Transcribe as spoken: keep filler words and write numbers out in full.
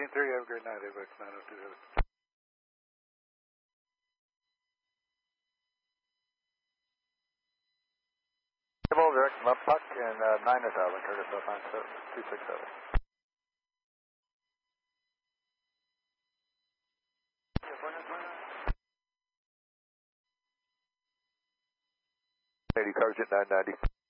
thirteen three, have a great night, A V X nine oh two Heavy. Direct Mudpuck and uh, nine is out, Curtis South nine two six seven. eighty cars at nine ninety.